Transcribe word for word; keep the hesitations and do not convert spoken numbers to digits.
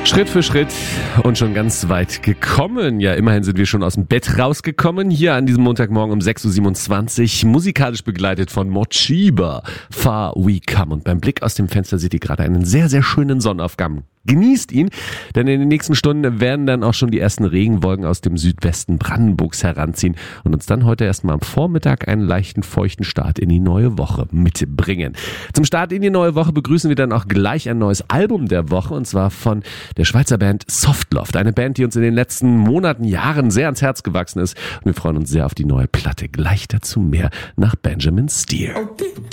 Schritt für Schritt und schon ganz weit gekommen. Ja, immerhin sind wir schon aus dem Bett rausgekommen. Hier an diesem Montagmorgen um sechs Uhr siebenundzwanzig, musikalisch begleitet von Mochiba, Far We Come. Und beim Blick aus dem Fenster seht ihr gerade einen sehr, sehr schönen Sonnenaufgang. Genießt ihn, denn in den nächsten Stunden werden dann auch schon die ersten Regenwolken aus dem Südwesten Brandenburgs heranziehen und uns dann heute erstmal am Vormittag einen leichten, feuchten Start in die neue Woche mitbringen. Zum Start in die neue Woche begrüßen wir dann auch gleich ein neues Album der Woche, und zwar von der Schweizer Band Softloft. Eine Band, die uns in den letzten Monaten, Jahren sehr ans Herz gewachsen ist, und wir freuen uns sehr auf die neue Platte. Gleich dazu mehr nach Benjamin Steer.